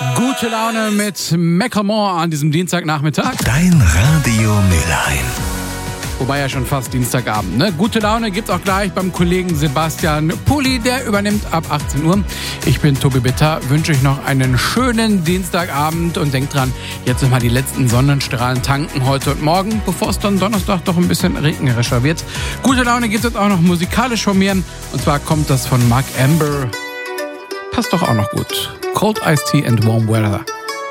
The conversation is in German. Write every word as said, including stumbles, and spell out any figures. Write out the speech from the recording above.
Gute Laune mit Macklemore an diesem Dienstagnachmittag. Dein Radio Mülheim. Wobei ja schon fast Dienstagabend, ne? Gute Laune gibt's auch gleich beim Kollegen Sebastian Pulli, der übernimmt ab achtzehn Uhr. Ich bin Tobi Bitter, wünsche euch noch einen schönen Dienstagabend und denkt dran, jetzt nochmal die letzten Sonnenstrahlen tanken heute und morgen, bevor es dann Donnerstag doch ein bisschen regnerischer wird. Gute Laune gibt's jetzt auch noch musikalisch von mir, und zwar kommt das von Mark Amber. Passt doch auch noch gut. Cold Iced Tea and Warm Weather.